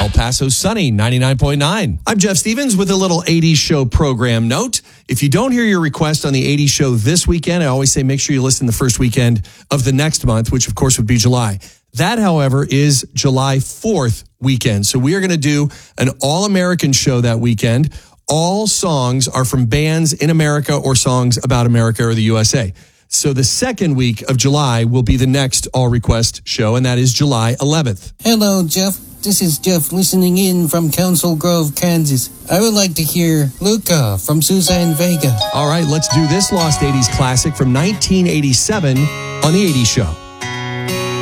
El Paso Sunny 99.9. I'm Jeff Stevens with a little 80s show program note. If you don't hear your request on the 80s show this weekend, I always say make sure you listen the first weekend of the next month, which of course would be July. That, however, is July 4th weekend. So we are going to do an all-American show that weekend. All songs are from bands in America or songs about America or the USA. So the second week of July will be the next all-request show, and that is July 11th. Hello, Jeff. This is Jeff listening in from Council Grove, Kansas. I would like to hear Luca from Suzanne Vega. All right, let's do this Lost 80s classic from 1987 on the 80s show.